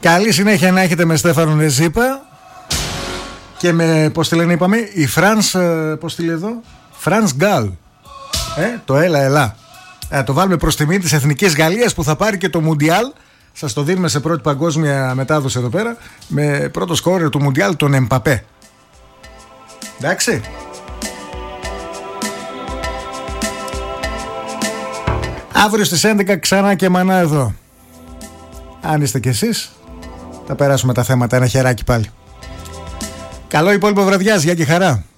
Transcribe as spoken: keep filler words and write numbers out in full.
Καλή συνέχεια να έχετε με Στέφανο Ρεζίπα. Και με, πώς τη λένε είπαμε, η Φρανς, πώς τη λέει εδώ, Φρανς Γκάλ. Ε, το έλα ελά. Ε, το βάλουμε προς τιμή της Εθνικής Γαλλίας που θα πάρει και το Μουντιάλ. Σας το δίνουμε σε πρώτη παγκόσμια μετάδοση εδώ πέρα. Με πρώτο σκόρερ του Μουντιάλ τον Εμπαπέ. Εντάξει. Αύριο στις έντεκα ξανά και μανά εδώ. Αν είστε κι εσείς, θα περάσουμε τα θέματα ένα χεράκι πάλι. Καλό υπόλοιπο βραδιάς, γεια και χαρά.